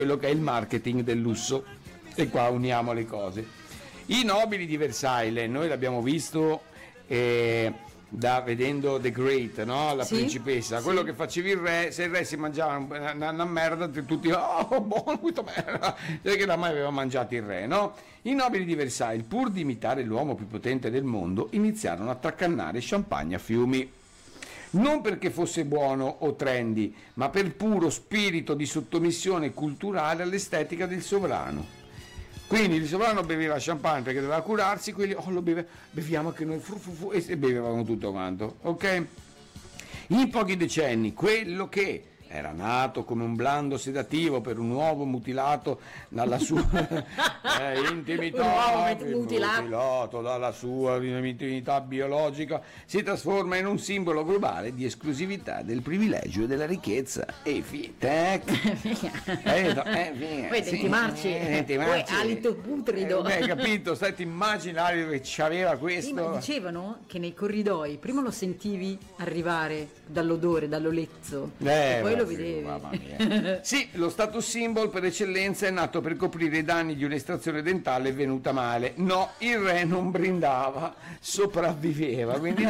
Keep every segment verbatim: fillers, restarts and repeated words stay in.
quello che è il marketing del lusso, e qua uniamo le cose. I nobili di Versailles, noi l'abbiamo visto eh, da vedendo The Great, no? La sì, principessa, sì. Quello che facevi il re, se il re si mangiava una, una, una merda, tutti oh buono, questa merda, perché da mai aveva mangiato il re, no? I nobili di Versailles, pur di imitare l'uomo più potente del mondo, iniziarono a traccannare champagne a fiumi. Non perché fosse buono o trendy, ma per puro spirito di sottomissione culturale all'estetica del sovrano. Quindi il sovrano beveva champagne perché doveva curarsi, quelli oh lo beve, beviamo anche noi, fu, fu, fu, e bevevano tutto quanto, ok? In pochi decenni quello che era nato come un blando sedativo per un uovo mutilato dalla sua eh, intimità, mutilato. mutilato dalla sua intimità biologica, si trasforma in un simbolo globale di esclusività del privilegio e della ricchezza. E fi, tac. eh, no, eh, via, Poi sì, denti marci, eh, denti poi marci. alito putrido. Eh, beh, capito, stai ti immagini che c'aveva questo. Sì, ma dicevano che nei corridoi prima lo sentivi arrivare dall'odore, dall'olezzo, Eh, e poi lo sì, vedevi. mamma mia. Sì, lo status symbol per eccellenza è nato per coprire i danni di un'estrazione dentale venuta male. No, il re non brindava, sopravviveva. Quindi,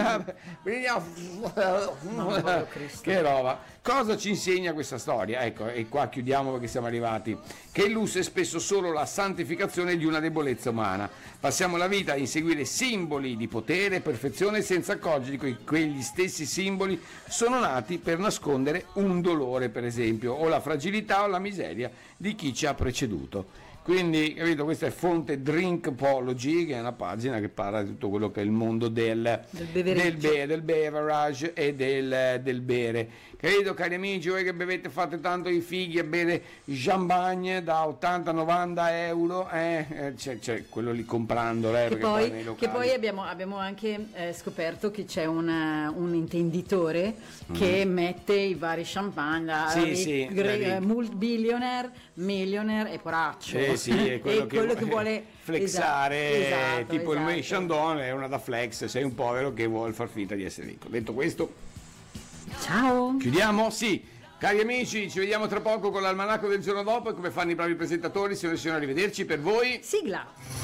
No, che roba. Cosa ci insegna questa storia? Ecco, e qua chiudiamo perché siamo arrivati. Che il lusso è spesso solo la santificazione di una debolezza umana. Passiamo la vita a inseguire simboli di potere e perfezione senza accorgerci che quegli stessi simboli sono nati per nascondere un dolore, per esempio, o la fragilità o la miseria di chi ci ha preceduto. Quindi, capito, questa è fonte Drinkpology, che è una pagina che parla di tutto quello che è il mondo del, del, del, be- del beverage e del, del bere. Capito, cari amici, voi che bevete, fate tanto i fighi a bere champagne da ottanta novanta euro, eh, eh, c'è, c'è quello lì comprandolo. Eh, Che perché poi, nei che locali- poi abbiamo, abbiamo anche eh, scoperto che c'è una- un intenditore che mette i vari champagne, da Sì, i sì, gre- da lì. eh, mul- millionaire e poraccio. Eh sì, è quello, E che, quello che vuole flexare, esatto, esatto, tipo il esatto. May Chandon è una da flex, sei un povero che vuole far finta di essere ricco. Detto questo, Ciao. chiudiamo? Sì. Cari amici, ci vediamo tra poco con l'almanacco del giorno dopo e come fanno i bravi presentatori, se non riusciamo a rivederci per voi. Sigla.